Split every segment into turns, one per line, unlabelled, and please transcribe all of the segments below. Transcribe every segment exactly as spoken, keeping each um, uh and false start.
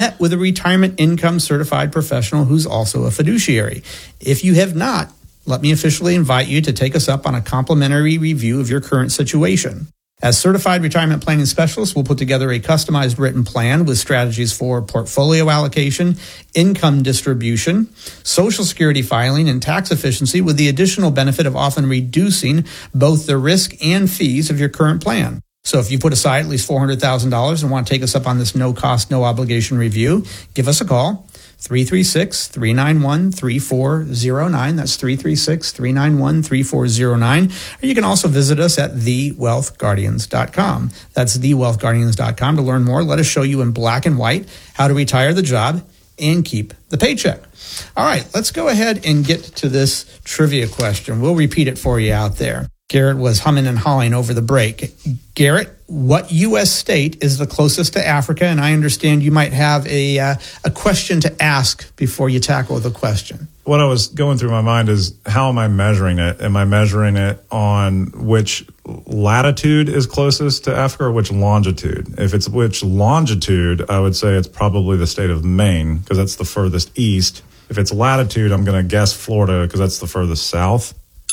met with a retirement income certified professional who's also a fiduciary. If you have not, let me officially invite you to take us up on a complimentary review of your current situation. As certified retirement planning specialists, we'll put together a customized written plan with strategies for portfolio allocation, income distribution, Social Security filing, and tax efficiency, with the additional benefit of often reducing both the risk and fees of your current plan. So if you put aside at least four hundred thousand dollars and want to take us up on this no-cost, no-obligation review, give us a call. three three six, three nine one, three four zero nine. That's three three six, three nine one, three four zero nine. Or you can also visit us at the wealth guardians dot com. That's the wealth guardians dot com to learn more. Let us show you in black and white how to retire the job and keep the paycheck. All right, let's go ahead and get to this trivia question. We'll repeat it for you out there. Garrett was humming and hawing over the break. Garrett, what U S state is the closest to Africa? And I understand you might have a uh, a question to ask before you tackle the question.
What I was going through my mind is, how am I measuring it? Am I measuring it on which latitude is closest to Africa or which longitude? If it's which longitude, I would say it's probably the state of Maine, because that's the furthest east. If it's latitude, I'm going to guess Florida, because that's the furthest south.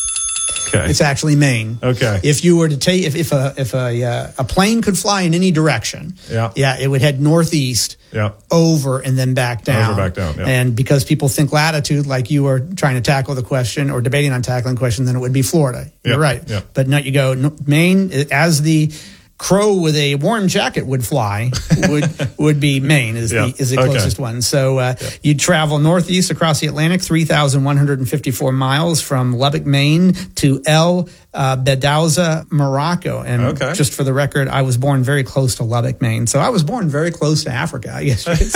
Okay.
It's actually Maine.
Okay.
If you were to take, if, if a if a uh, a plane could fly in any direction,
yeah,
yeah, it would head northeast,
yeah,
over and then back down,
over back down. Yeah.
And because people think latitude, like you were trying to tackle the question or debating on tackling the question, then it would be Florida. You're
yep.
right.
Yep.
But no, you go no, Maine as the crow with a warm jacket would fly would would be Maine is
yeah.
the is the
okay.
closest one. So uh,
yeah.
you'd travel northeast across the Atlantic, three thousand one hundred fifty-four miles from Lubbock, Maine to El uh, Bedauza, Morocco. And
okay.
just for the record, I was born very close to Lubbock, Maine. So I was born very close to Africa, I guess you could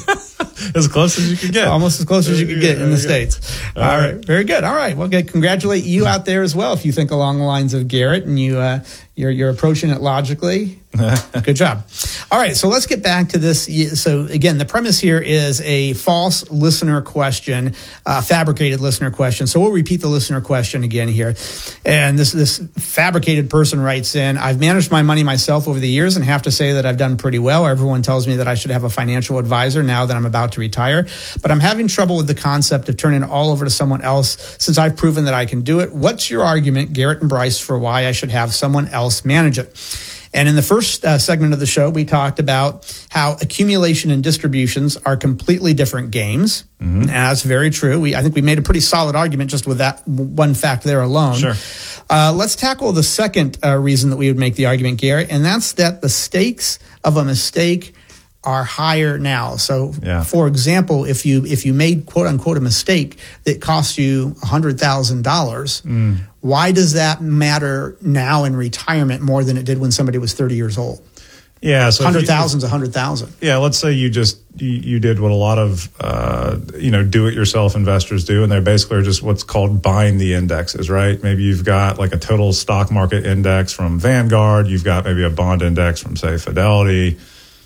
say.
As close as you could get.
Almost as close as you could get in the States.
All,
All
right.
right. Very good. All right. Well, good. Congratulate you out there as well if you think along the lines of Garrett and you, uh, you're, you're approaching it logically. Good job. All right. So let's get back to this. So again, the premise here is a false listener question, uh, fabricated listener question. So we'll repeat the listener question again here. And this, this fabricated person writes in, I've managed my money myself over the years and have to say that I've done pretty well. Everyone tells me that I should have a financial advisor now that I'm about to retire, but I'm having trouble with the concept of turning it all over to someone else since I've proven that I can do it. What's your argument, Garrett and Bryce, for why I should have someone else manage it? And in the first uh, segment of the show, we talked about how accumulation and distributions are completely different games. Mm-hmm. And that's very true. We, I think we made a pretty solid argument just with that one fact there alone.
Sure.
Uh, let's tackle the second uh, reason that we would make the argument, Garrett, and that's that the stakes of a mistake are higher now. So,
yeah.
for example, if you if you made quote unquote a mistake that cost you one hundred thousand dollars, mm. why does that matter now in retirement more than it did when somebody was thirty years old?
Yeah, so
one hundred thousand is one hundred thousand.
Yeah, let's say you just you, you did what a lot of uh, you know do-it-yourself investors do, and they basically are just what's called buying the indexes, right? Maybe you've got like a total stock market index from Vanguard, you've got maybe a bond index from, say, Fidelity.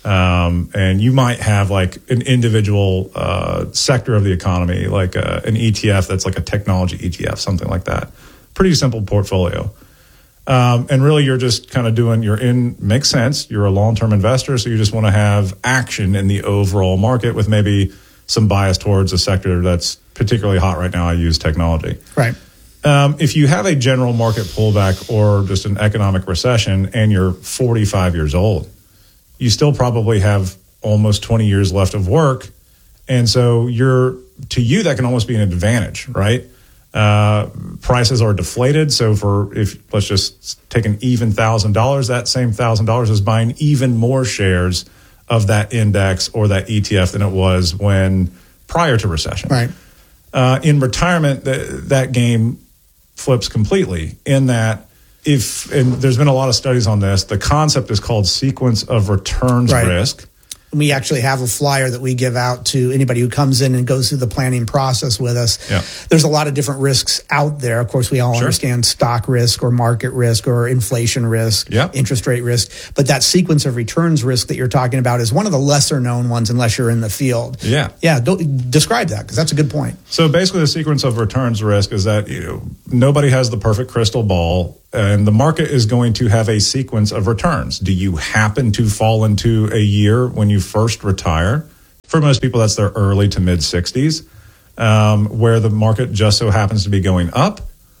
Um, and you might have like an individual uh, sector of the economy, like a, an E T F that's like a technology E T F, something like that. Pretty simple portfolio. Um, and really you're just kind of doing, you're in, makes sense. You're a long-term investor, so you just want to have action in the overall market with maybe some bias towards a sector that's particularly hot right now. I use technology.
Right.
Um, if you have a general market pullback or just an economic recession and you're forty-five years old, you still probably have almost twenty years left of work. And so you're, to you, that can almost be an advantage, right? Uh, prices are deflated. So for, if let's just take an even one thousand dollars, that same one thousand dollars is buying even more shares of that index or that E T F than it was when prior to recession.
Right.
Uh, in retirement, th- that game flips completely in that if, and there's been a lot of studies on this, the concept is called sequence of returns
right.
risk.
We actually have a flyer that we give out to anybody who comes in and goes through the planning process with us.
Yeah.
There's a lot of different risks out there. Of course, we all
sure.
understand stock risk or market risk or inflation risk,
yeah.
interest rate risk. But that sequence of returns risk that you're talking about is one of the lesser known ones unless you're in the field.
Yeah.
Yeah. Don't, describe that because that's a good point.
So basically the sequence of returns risk is that you know, nobody has the perfect crystal ball. And the market is going to have a sequence of returns. Do you happen to fall into a year when you first retire For most people, that's their early to mid sixties, um, where the market just so happens to be going up.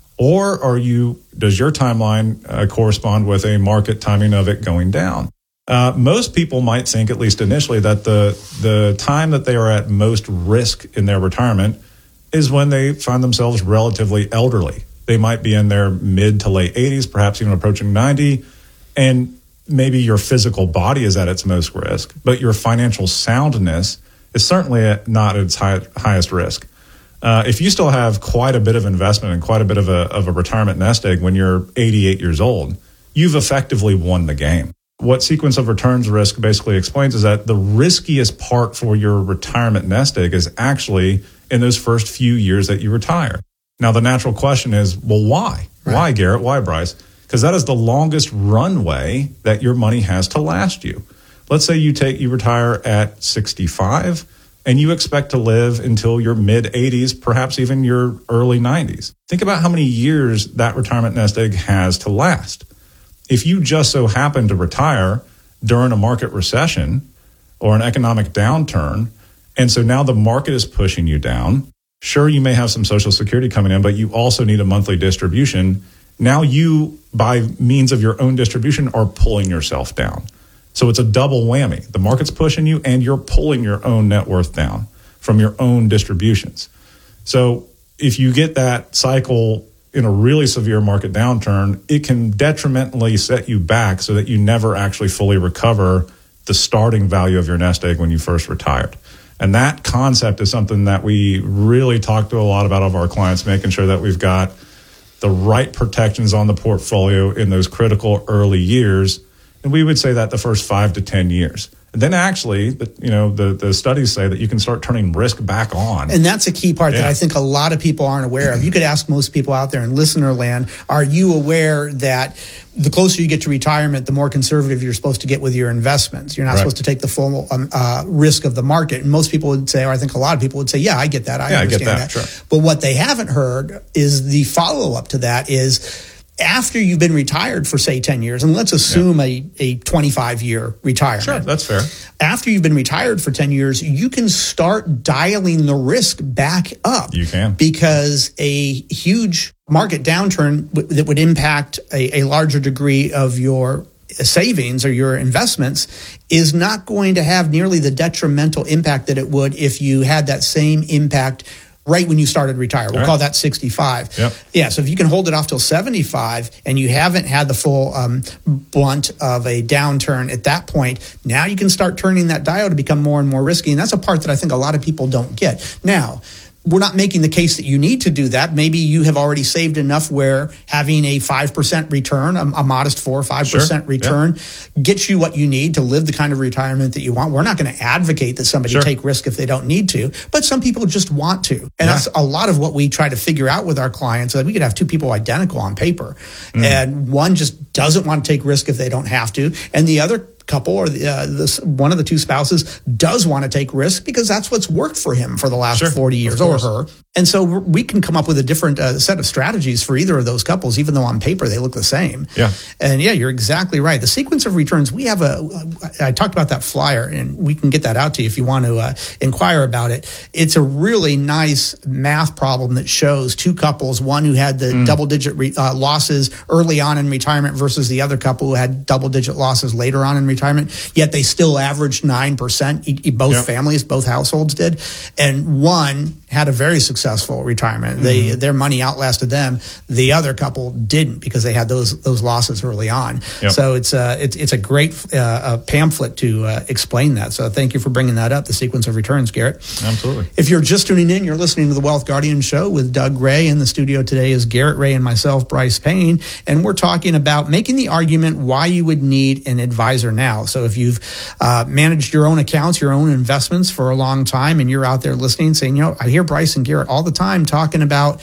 Or are you? Does your timeline uh, correspond with a market timing of it going down? Uh, most people might think, at least initially, that the the time that they are at most risk in their retirement is when they find themselves relatively elderly. They might be in their mid to late eighties, perhaps even approaching ninety, and maybe your physical body is at its most risk, but your financial soundness is certainly at, not at its high, highest risk. Uh, if you still have quite a bit of investment and quite a bit of a, of a retirement nest egg when you're eighty-eight years old, you've effectively won the game. What sequence of returns risk basically explains is that the riskiest part for your retirement nest egg is actually in those first few years that you retire. Now, the natural question is, well, why? Right. Why, Garrett? Why, Bryce? Because that is the longest runway that your money has to last you. Let's say you take you retire at sixty-five and you expect to live until your mid eighties, perhaps even your early nineties. Think about how many years that retirement nest egg has to last. If you just so happen to retire during a market recession or an economic downturn, and so now the market is pushing you down, sure, you may have some Social Security coming in, but you also need a monthly distribution. Now you, by means of your own distribution, are pulling yourself down. So it's a double whammy. The market's pushing you and you're pulling your own net worth down from your own distributions. So if you get that cycle in a really severe market downturn, it can detrimentally set you back so that you never actually fully recover the starting value of your nest egg when you first retired. And that concept is something that we really talk to a lot about of our clients, making sure that we've got the right protections on the portfolio in those critical early years. And we would say that the first five to ten years. And then actually, you know, the, the studies say that you can start turning risk back on.
And that's a key part
yeah.
that I think a lot of people aren't aware of. You could ask most people out there in listener land, are you aware that the closer you get to retirement, the more conservative you're supposed to get with your investments? You're not right. supposed to take the full um, uh, risk of the market. And most people would say, or I think a lot of people would say, yeah, I get that. I
yeah,
understand
I get that.
that.
Sure.
But what they haven't heard is the follow-up to that is, after you've been retired for, say, ten years, and let's assume yeah. a, a twenty-five-year retirement.
Sure, that's fair.
After you've been retired for ten years, you can start dialing the risk back up.
You can.
Because a huge market downturn w- that would impact a, a larger degree of your savings or your investments is not going to have nearly the detrimental impact that it would if you had that same impact right when you started retire. We'll right. call that sixty-five.
Yep.
Yeah, so if you can hold it off till seventy-five and you haven't had the full um, blunt of a downturn at that point, now you can start turning that dial to become more and more risky. And that's a part that I think a lot of people don't get. Now, we're not making the case that you need to do that. Maybe you have already saved enough where having a five percent return, a, a modest four or five percent sure. return, yeah. gets you what you need to live the kind of retirement that you want. We're not going to advocate that somebody sure. take risk if they don't need to, but some people just want to. And yeah. that's a lot of what we try to figure out with our clients. That we could have two people identical on paper, mm. and one just doesn't want to take risk if they don't have to, and the other couple or the, uh, this, one of the two spouses does want to take risk because that's what's worked for him for the last sure, forty years or her. And so we can come up with a different uh, set of strategies for either of those couples, even though on paper they look the same.
Yeah.
And yeah, you're exactly right. The sequence of returns, we have a, I talked about that flyer and we can get that out to you if you want to uh, inquire about it. It's a really nice math problem that shows two couples, one who had the mm. double digit re- uh, losses early on in retirement versus the other couple who had double digit losses later on in retirement, yet they still averaged nine percent. Both yep. families, both households did. And one had a very successful retirement. Mm-hmm. They their money outlasted them. The other couple didn't because they had those those losses early on. Yep. So it's a it's, it's a great uh, a pamphlet to uh, explain that. So thank you for bringing that up. The sequence of returns, Garrett.
Absolutely.
If you're just tuning in, you're listening to the Wealth Guardian Show with Doug Ray. In the studio today is Garrett Ray and myself, Bryce Payne, and we're talking about making the argument why you would need an advisor now. So if you've uh, managed your own accounts, your own investments for a long time, and you're out there listening, saying, you know, I hear Bryce and Garrett all the time talking about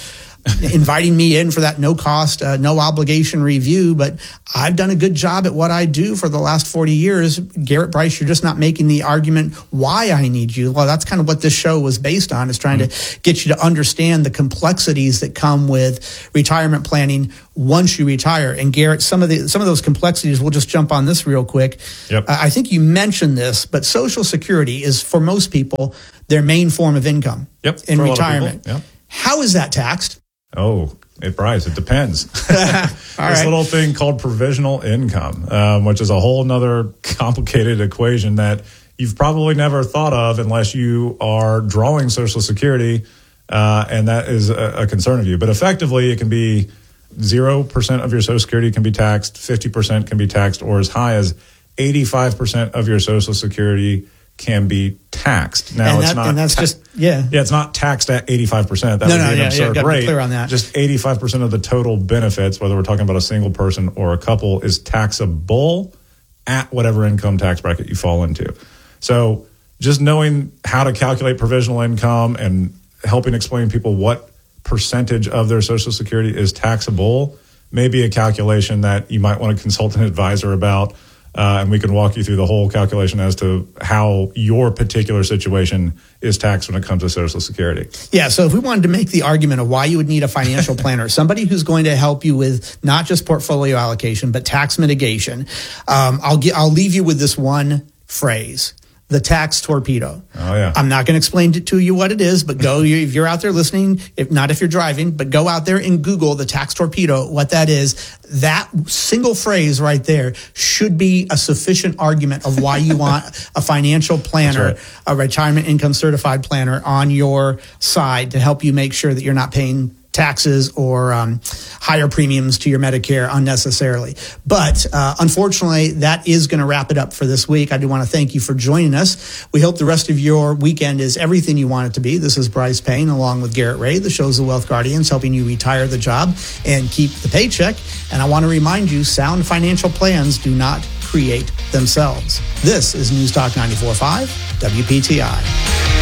inviting me in for that no cost, uh, no obligation review. But I've done a good job at what I do for the last forty years. Garrett Bryce, you're just not making the argument why I need you. Well, that's kind of what this show was based on, is trying mm-hmm. to get you to understand the complexities that come with retirement planning once you retire. And Garrett, some of the some of those complexities, we'll just jump on this real quick.
Yep.
Uh, I think you mentioned this, but Social Security is, for most people, their main form of income
yep.
in
for
retirement.
Yep.
How is that taxed?
Oh, it Bryce, it depends.
All
this
right.
little thing called provisional income, um, which is a whole nother complicated equation that you've probably never thought of unless you are drawing Social Security, uh, and that is a, a concern of you. But effectively, it can be zero percent of your Social Security can be taxed, fifty percent can be taxed, or as high as eighty-five percent of your Social Security can be taxed. Now,
and
it's
that,
not.
And that's
ta-
just, yeah.
Yeah, it's not taxed at eighty-five percent. That
No,
would
no,
be an
yeah,
absurd
yeah, gotta be
rate.
clear on that.
Just eighty-five percent of the total benefits, whether we're talking about a single person or a couple, is taxable at whatever income tax bracket you fall into. So just knowing how to calculate provisional income and helping explain people what percentage of their Social Security is taxable may be a calculation that you might want to consult an advisor about. Uh, and we can walk you through the whole calculation as to how your particular situation is taxed when it comes to Social Security.
Yeah, so if we wanted to make the argument of why you would need a financial planner, somebody who's going to help you with not just portfolio allocation, but tax mitigation, um, I'll, get, I'll leave you with this one phrase: the tax torpedo.
Oh, yeah.
I'm not going to explain to, to you what it is, but go, if you're out there listening, if not if you're driving, but go out there and Google the tax torpedo, what that is. That single phrase right there should be a sufficient argument of why you want a financial planner,
right.
a retirement income certified planner on your side to help you make sure that you're not paying taxes or um, higher premiums to your Medicare unnecessarily. But uh, unfortunately, that is going to wrap it up for this week. I do want to thank you for joining us. We hope the rest of your weekend is everything you want it to be. This is Bryce Payne along with Garrett Ray, the show's The Wealth Guardians, helping you retire the job and keep the paycheck. And I want to remind you, sound financial plans do not create themselves. This is News Talk ninety-four point five W P T I.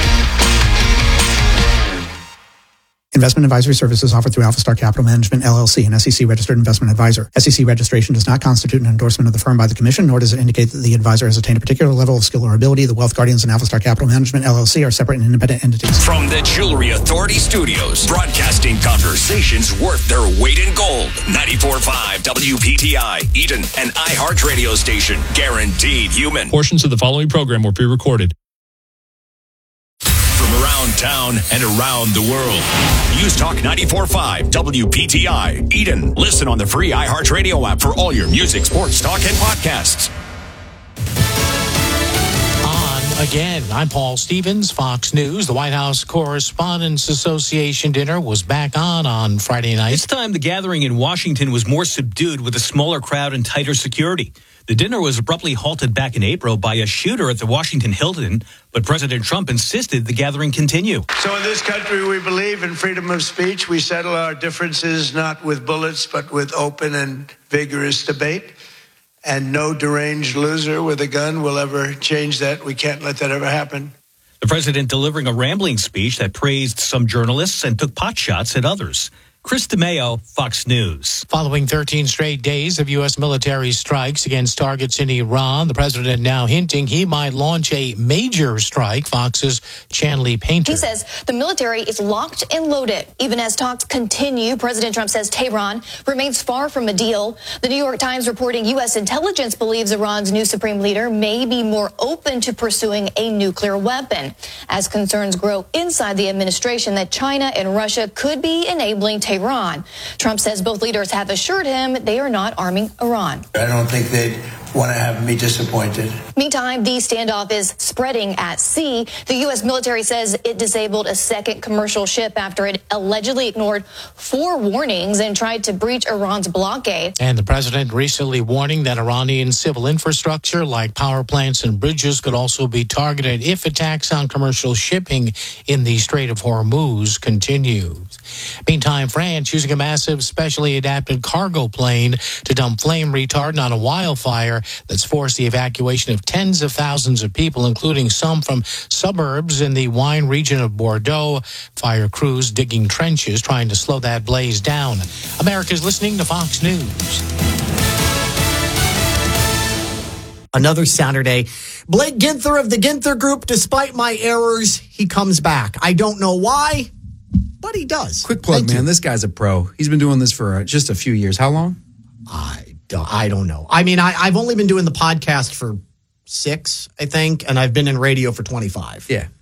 Investment advisory services offered through AlphaStar Capital Management, L L C, an S E C-registered investment advisor. S E C registration does not constitute an endorsement of the firm by the Commission, nor does it indicate that the advisor has attained a particular level of skill or ability. The Wealth Guardians and AlphaStar Capital Management, L L C, are separate and independent entities.
From the Jewelry Authority Studios, broadcasting conversations worth their weight in gold. ninety-four point five W P T I, Eden, an iHeart radio station. Guaranteed human.
Portions of the following program were pre-recorded.
From around town and around the world. News Talk ninety-four point five W P T I, Eden. Listen on the free iHeart radio app for all your music, sports, talk, and podcasts.
On again, I'm Paul Stevens, Fox News. The White House Correspondents Association dinner was back on on Friday night.
This time, the gathering in Washington was more subdued with a smaller crowd and tighter security. The dinner was abruptly halted back in April by a shooter at the Washington Hilton, but President Trump insisted the gathering continue.
So in this country, we believe in freedom of speech. We settle our differences not with bullets, but with open and vigorous debate. And no deranged loser with a gun will ever change that. We can't let that ever happen.
The president delivering a rambling speech that praised some journalists and took potshots at others. Chris DeMeo, Fox News.
Following thirteen straight days of U S military strikes against targets in Iran, the president now hinting he might launch a major strike. Fox's Chanley Painter.
He says the military is locked and loaded. Even as talks continue, President Trump says Tehran remains far from a deal. The New York Times reporting U S intelligence believes Iran's new supreme leader may be more open to pursuing a nuclear weapon, as concerns grow inside the administration that China and Russia could be enabling Tehran. Iran. Trump says both leaders have assured him they are not arming Iran.
I don't think they'd want to have me disappointed.
Meantime, the standoff is spreading at sea. The U S military says it disabled a second commercial ship after it allegedly ignored four warnings and tried to breach Iran's blockade.
And the president recently warning that Iranian civil infrastructure like power plants and bridges could also be targeted if attacks on commercial shipping in the Strait of Hormuz continue. Meantime, France using a massive specially adapted cargo plane to dump flame retardant on a wildfire fire that's forced the evacuation of tens of thousands of people, including some from suburbs in the wine region of Bordeaux. Fire crews digging trenches trying to slow that blaze down. America's listening to Fox News.
Another Saturday. Blake Ginther of the Ginther Group, despite my errors, he comes back. I don't know why, but he does.
Quick plug,
Thank
man.
you.
This guy's a pro. He's been doing this for uh, just a few years. How long?
I don't, I don't know. I mean, I, I've only been doing the podcast for six, I think, and I've been in radio for twenty-five.
Yeah.